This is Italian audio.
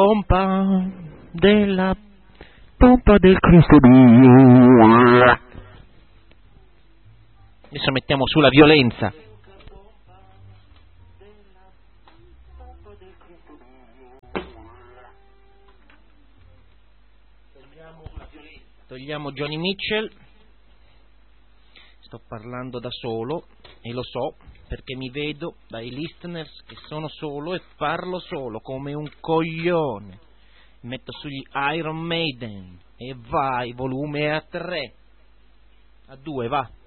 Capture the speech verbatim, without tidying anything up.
pompa della pompa del Cristo Dio. Adesso mettiamo sulla violenza. Togliamo Johnny Mitchell. Sto parlando da solo e lo so perché mi vedo dai listeners che sono solo e parlo solo come un coglione. Metto sugli Iron Maiden e vai, volume a tre, a due, va.